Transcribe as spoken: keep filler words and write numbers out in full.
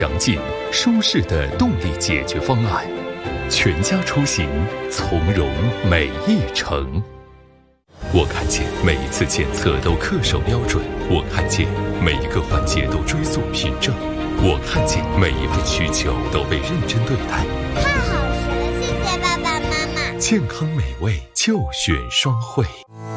详尽、舒适的动力解决方案，全家出行从容每一程。我看见每一次检测都恪守标准，我看见每一个环节都追溯凭证，我看见每一份需求都被认真对待。 太好吃了，谢谢爸爸妈妈。 健康美味就选双汇。